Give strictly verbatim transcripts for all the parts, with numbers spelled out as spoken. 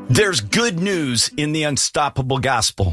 There's good news in the unstoppable gospel.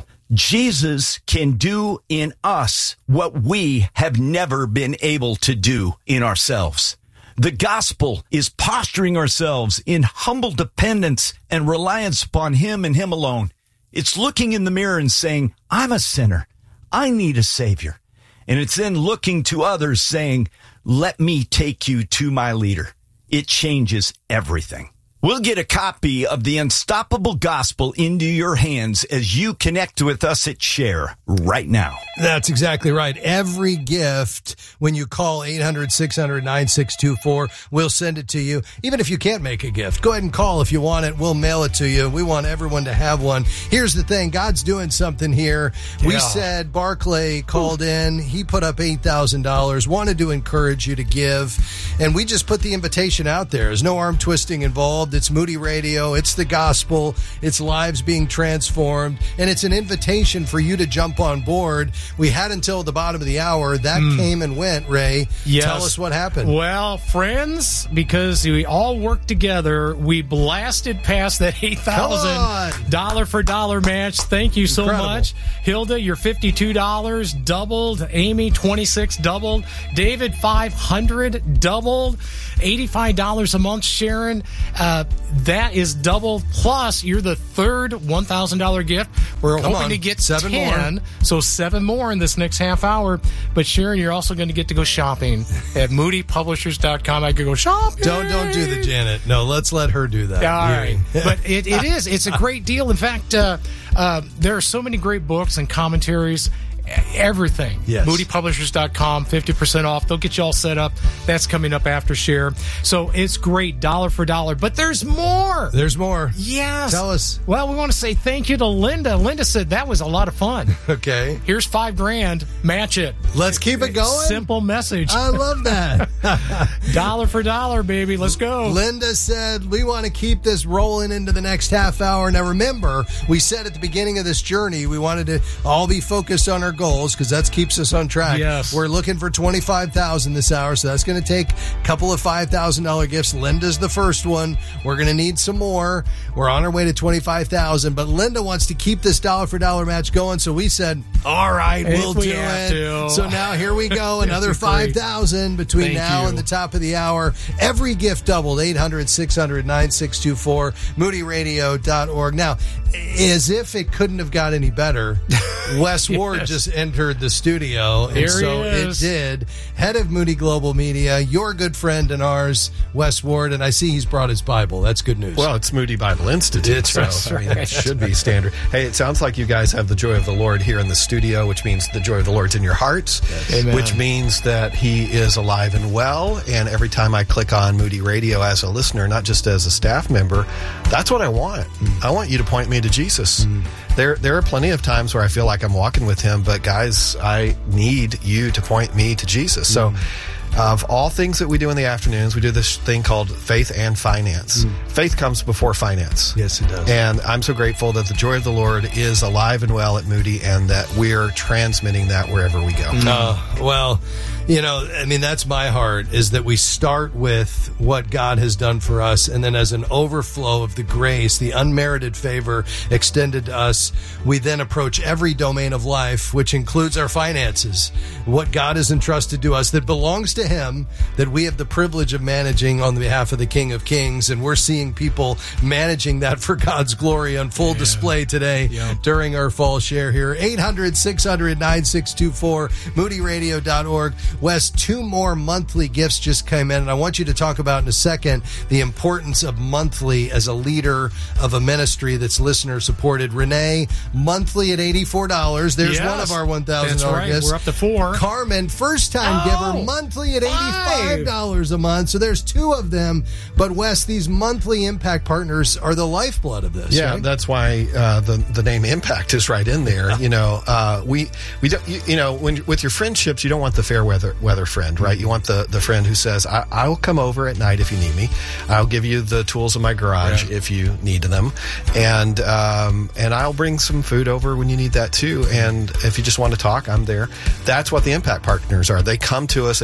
Jesus can do in us what we have never been able to do in ourselves. The gospel is posturing ourselves in humble dependence and reliance upon Him and Him alone. It's looking in the mirror and saying, I'm a sinner. I need a Savior. And it's then looking to others saying, let me take you to my leader. It changes everything. We'll get a copy of the Unstoppable Gospel into your hands as you connect with us at Share right now. That's exactly right. Every gift, when you call eight hundred, six hundred, nine six two four, we'll send it to you. Even if you can't make a gift, go ahead and call if you want it. We'll mail it to you. We want everyone to have one. Here's the thing. God's doing something here. We yeah. said Barclay called in. He put up eight thousand dollars, wanted to encourage you to give. And we just put the invitation out there. There's no arm twisting involved. It's Moody Radio. It's the gospel. It's lives being transformed. And it's an invitation for you to jump on board. We had until the bottom of the hour. That mm. came and went, Ray. Yes. Tell us what happened. Well, friends, because we all worked together, we blasted past that eight thousand dollars dollar for dollar match. Thank you so Incredible. much. Hilda, your fifty-two dollars doubled. Amy, twenty-six dollars doubled. David, five hundred dollars doubled. eighty-five dollars a month, Sharon. Uh, that is doubled. Plus, you're the third one thousand dollars gift. We're Come hoping on. to get seven ten. more. So seven more in this next half hour. But Sharon, you're also going to get to go shopping at moody publishers dot com. I could go shopping. Don't don't do the Janet. No, let's let her do that. All right. But it, it is. It's a great deal. In fact, uh, uh, there are so many great books and commentaries. Everything. Yes. moody publishers dot com, fifty percent off. They'll get you all set up. That's coming up after Share. So it's great, dollar for dollar. But there's more. There's more. Yes. Tell us. Well, we want to say thank you to Linda. Linda said that was a lot of fun. Okay. Here's five grand. Match it. Let's keep it going. Simple message. I love that. Dollar for dollar, baby. Let's go. Linda said, we want to keep this rolling into the next half hour. Now, remember, we said at the beginning of this journey, we wanted to all be focused on our goals because that keeps us on track. Yes. We're looking for twenty-five thousand dollars this hour, so that's going to take a couple of five thousand dollars gifts. Linda's the first one. We're going to need some more. We're on our way to twenty-five thousand dollars, but Linda wants to keep this dollar for dollar match going, so we said, all right, If we'll we do have it. to. So now here we go, another five thousand dollars between Thank now you. and the top of the hour. Every gift doubled, eight hundred, six hundred, nine six two four, moody radio dot org. Now, as if it couldn't have got any better, Wes Yes. Ward just entered the studio, and Here so he it is. did. Head of Moody Global Media, your good friend and ours, Wes Ward, and I see he's brought his Bible. That's good news. Well, it's Moody Bible Institute, It's so right. I mean, it should be standard. Hey, it sounds like you guys have the joy of the Lord here in the studio, which means the joy of the Lord's in your hearts, Amen. which means that He is alive and well. And every time I click on Moody Radio as a listener, not just as a staff member, that's what I want. Mm. I want you to point me to Jesus. Mm. There, there are plenty of times where I feel like I'm walking with Him, but guys, I need you to point me to Jesus. So, of all things that we do in the afternoons, we do this thing called Faith and Finance. Mm. Faith comes before finance. Yes, it does. And I'm so grateful that the joy of the Lord is alive and well at Moody, and that we're transmitting that wherever we go. Uh, well, you know, I mean, that's my heart, is that we start with what God has done for us, and then as an overflow of the grace, the unmerited favor extended to us, we then approach every domain of life, which includes our finances, what God has entrusted to us that belongs to Him, that we have the privilege of managing on behalf of the King of Kings, and we're seeing people managing that for God's glory on full yeah. display today yeah. during our fall share here. eight hundred, six hundred, nine six two four, moody radio dot org. Wes, two more monthly gifts just came in, and I want you to talk about in a second the importance of monthly as a leader of a ministry that's listener supported. Renee, monthly at eighty-four dollars. There's yes. one of our one thousand dollars That's right. gifts. We're up to four. Carmen, first time Oh, giver, monthly at eighty-five dollars a month. So there's two of them. But Wes, these monthly impact partners are the lifeblood of this. Yeah, right? that's why uh, the the name Impact is right in there. You know, uh, we we don't. You, you know, when with your friendships, you don't want the fair weather weather friend, right? You want the the friend who says, I, "I'll come over at night if you need me. I'll give you the tools in my garage yeah. if you need them, and um, and I'll bring some food over when you need that too. And if you just want to talk, I'm there." That's what the Impact partners are. They come to us, they keep us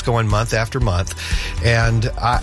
going month after month. And I,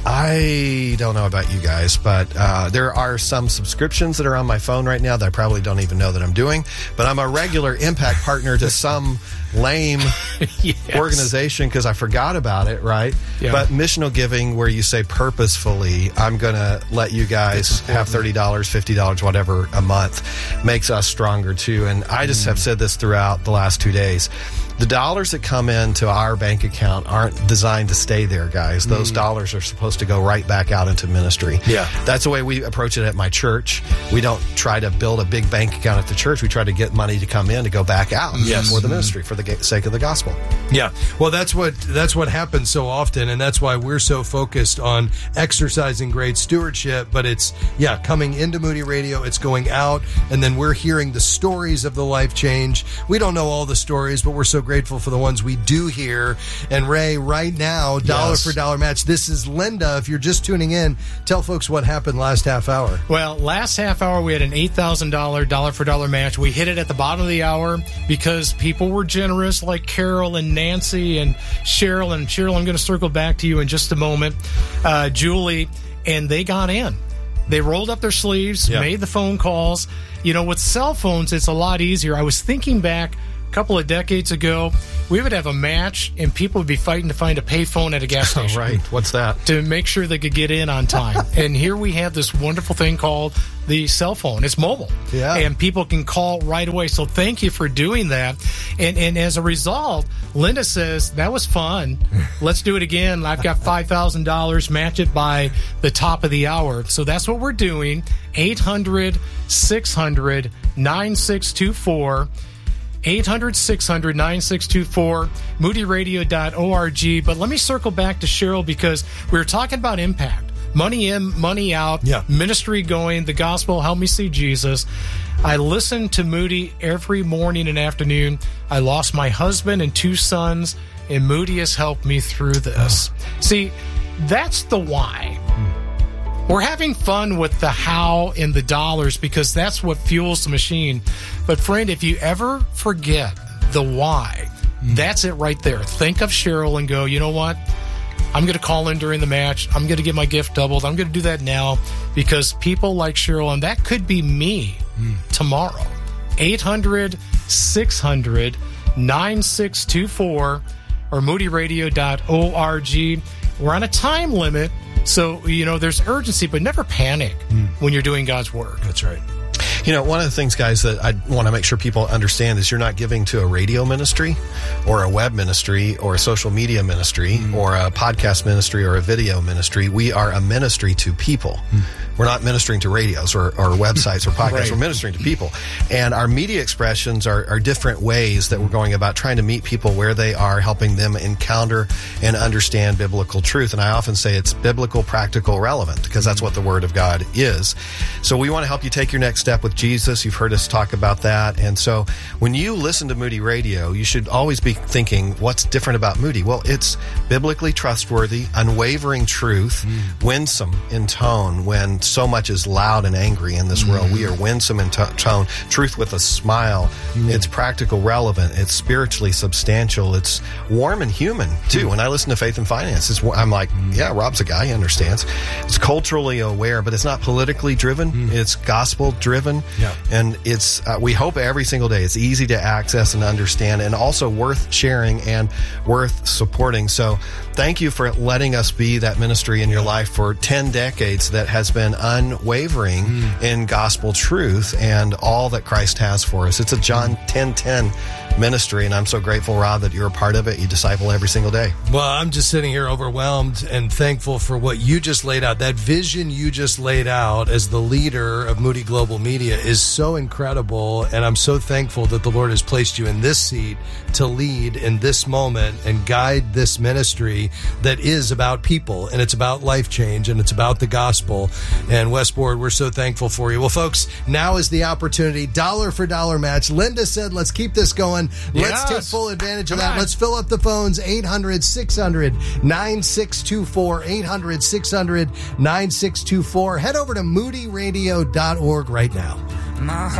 I don't know about you guys, but uh, there are some subscriptions that are on my phone right now that I probably don't even know that I'm doing. But I'm a regular Impact partner to some lame yes. organization because I forgot about it, right? Yeah. But missional giving, where you say purposefully, I'm going to let you guys have thirty dollars, fifty dollars, whatever a month, makes us stronger too. And I just mm. have said this throughout the last two days. The dollars that come into our bank account aren't designed to stay there, guys. Those mm. dollars are supposed to go right back out into ministry. Yeah. That's the way we approach it at my church. We don't try to build a big bank account at the church. We try to get money to come in to go back out yes. for the ministry, for the sake of the gospel. Yeah. Well, that's what that's what happens so often, and that's why we're so focused on exercising great stewardship. But it's, yeah, coming into Moody Radio, it's going out, and then we're hearing the stories of the life change. We don't know all the stories, but we're so grateful for the ones we do hear. And Ray, right now, dollar yes. for dollar match. This is Linda. If you're just tuning in, tell folks what happened last half hour. Well, last half hour we had an eight thousand dollars dollar for dollar match. We hit it at the bottom of the hour because people were generous, like Carol and Nancy and Cheryl. And Cheryl, I'm going to circle back to you in just a moment. Uh, Julie, and they got in. They rolled up their sleeves, yeah. made the phone calls. You know, with cell phones, it's a lot easier. I was thinking back a couple of decades ago, we would have a match and people would be fighting to find a payphone at a gas station. Right. What's that? To make sure they could get in on time. And here we have this wonderful thing called the cell phone. It's mobile. Yeah. And people can call right away. So thank you for doing that. And and as a result, Linda says, that was fun. Let's do it again. I've got five thousand dollars. Match it by the top of the hour. So that's what we're doing. eight hundred, six hundred, nine six two four. eight hundred, six hundred, nine six two four, moody radio dot org. But let me circle back to Cheryl because we were talking about impact. Money in, money out, yeah. ministry going, the gospel, help me see Jesus. I listen to Moody every morning and afternoon. I lost my husband and two sons, and Moody has helped me through this. Oh. See, that's the why. We're having fun with the how and the dollars because that's what fuels the machine. But friend, if you ever forget the why, mm. that's it right there. Think of Cheryl and go, you know what? I'm going to call in during the match. I'm going to get my gift doubled. I'm going to do that now because people like Cheryl, and that could be me mm. tomorrow. eight hundred, six hundred, nine six two four or moody radio dot org. We're on a time limit. So, you know, there's urgency, but never panic mm. when you're doing God's work. That's right. You know, one of the things, guys, that I want to make sure people understand is you're not giving to a radio ministry or a web ministry or a social media ministry mm. or a podcast ministry or a video ministry. We are a ministry to people. Mm. We're not ministering to radios or, or websites or podcasts. Right. We're ministering to people. And our media expressions are, are different ways that we're going about trying to meet people where they are, helping them encounter and understand biblical truth. And I often say it's biblical, practical, relevant, because that's what the Word of God is. So we want to help you take your next step with Jesus. You've heard us talk about that. And so when you listen to Moody Radio, you should always be thinking, what's different about Moody? Well, it's biblically trustworthy, unwavering truth, mm. winsome in tone when so much is loud and angry in this mm. world. We are winsome in t- tone, truth with a smile. Mm. It's practical, relevant. It's spiritually substantial. It's warm and human, too. Mm. When I listen to Faith and Finance, it's, I'm like, yeah, Rob's a guy. He understands. It's culturally aware, but it's not politically driven. Mm. It's gospel driven. Yeah. And it's, uh, we hope every single day it's easy to access and understand, and also worth sharing and worth supporting. So thank you for letting us be that ministry in your life for ten decades that has been unwavering mm. in gospel truth and all that Christ has for us. It's a John ten ten ministry, and I'm so grateful, Rob, that you're a part of it. You disciple every single day. Well, I'm just sitting here overwhelmed and thankful for what you just laid out. That vision you just laid out as the leader of Moody Global Media is so incredible, and I'm so thankful that the Lord has placed you in this seat to lead in this moment and guide this ministry that is about people, and it's about life change, and it's about the gospel. And Westport, we're so thankful for you. Well, folks, now is the opportunity. Dollar for dollar match. Linda said, let's keep this going. Let's yes. take full advantage of Come that. on. Let's fill up the phones. eight hundred, six hundred, nine six two four. eight hundred, six hundred, nine six two four. Head over to moody radio dot org right now. My